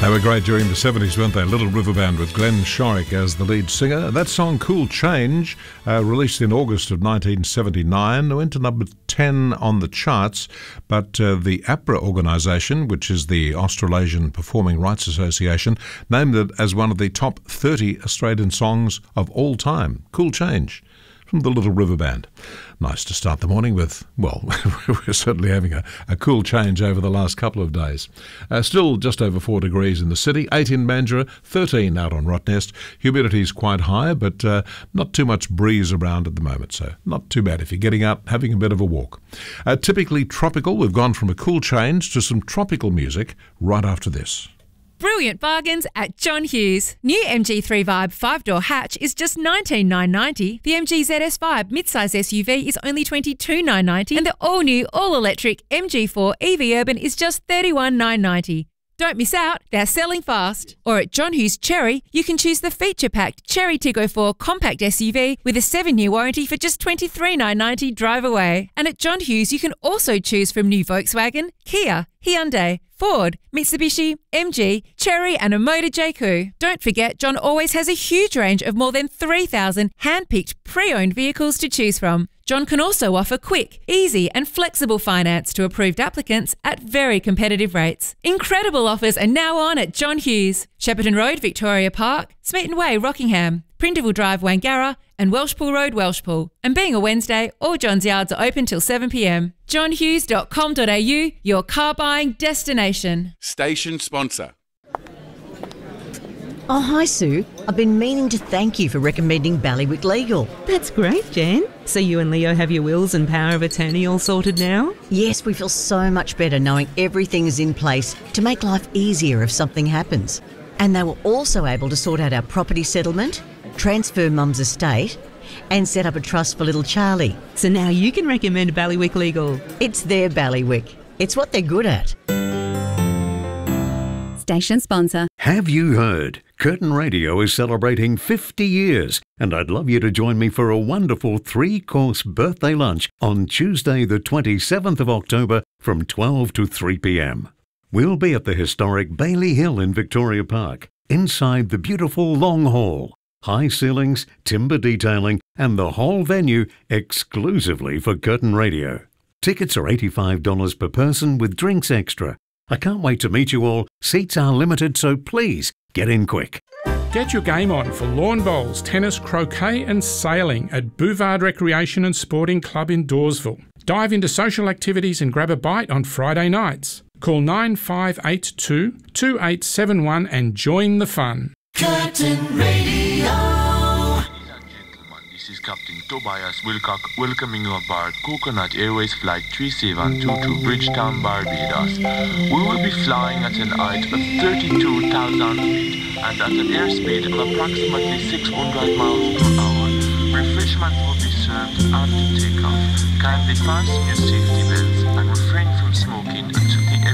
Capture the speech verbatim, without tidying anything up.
They were great during the seventies, weren't they? Little River Band with Glenn Shorrock as the lead singer. That song, Cool Change, uh, released in August of nineteen seventy-nine, went to number ten on the charts, but uh, the APRA organisation, which is the Australasian Performing Rights Association, named it as one of the top thirty Australian songs of all time. Cool Change from the Little River Band. Nice to start the morning with, well, we're certainly having a, a cool change over the last couple of days. Uh, still just over four degrees in the city, eight in Mandurah, thirteen out on Rottnest. Humidity is quite high, but uh, not too much breeze around at the moment, so not too bad if you're getting out, having a bit of a walk. Uh, typically tropical, we've gone from a cool change to some tropical music right after this. Brilliant bargains at John Hughes. New M G three Vibe five-door hatch is just nineteen thousand nine hundred ninety. The M G Z S Vibe midsize S U V is only twenty-two thousand nine hundred ninety. And the all-new, all-electric M G four E V Urban is just thirty-one thousand nine hundred ninety. Don't miss out, they're selling fast. Or at John Hughes Cherry, you can choose the feature-packed Cherry Tiggo four compact S U V with a seven-year warranty for just twenty-three thousand nine hundred ninety drive away. And at John Hughes, you can also choose from new Volkswagen, Kia, Hyundai, Ford, Mitsubishi, M G, Chery and a Motor J Q. Don't forget, John always has a huge range of more than three thousand hand-picked pre-owned vehicles to choose from. John can also offer quick, easy and flexible finance to approved applicants at very competitive rates. Incredible offers are now on at John Hughes. Shepparton Road, Victoria Park, Smeaton Way, Rockingham, Prindiville Drive, Wangara and Welshpool Road, Welshpool. And being a Wednesday, all John's yards are open till seven p m. john hughes dot com dot a u, your car buying destination. Station sponsor. Oh, hi, Sue. I've been meaning to thank you for recommending Ballywick Legal. That's great, Jan. So you and Leo have your wills and power of attorney all sorted now? Yes, we feel so much better knowing everything is in place to make life easier if something happens. And they were also able to sort out our property settlement, transfer Mum's estate, and set up a trust for little Charlie. So now you can recommend Ballywick Legal. It's their Ballywick. It's what they're good at. Station sponsor. Have you heard? Curtin Radio is celebrating fifty years, and I'd love you to join me for a wonderful three-course birthday lunch on Tuesday the twenty-seventh of October from twelve to three p m. We'll be at the historic Bailey Hill in Victoria Park, inside the beautiful Long Hall. High ceilings, timber detailing, and the whole venue exclusively for Curtin Radio. Tickets are eighty-five dollars per person with drinks extra. I can't wait to meet you all. Seats are limited, so please get in quick. Get your game on for lawn bowls, tennis, croquet and sailing at Bouvard Recreation and Sporting Club in Dawesville. Dive into social activities and grab a bite on Friday nights. Call nine five eight two, two eight seven one and join the fun. Curtin Radio. This is Captain Tobias Wilcock welcoming you aboard Coconut Airways Flight three seven two to Bridgetown, Barbados. We will be flying at an height of thirty-two thousand feet and at an airspeed of approximately six hundred miles per hour. Refreshments will be served after takeoff. Kindly fasten your safety belts and refrain from smoking until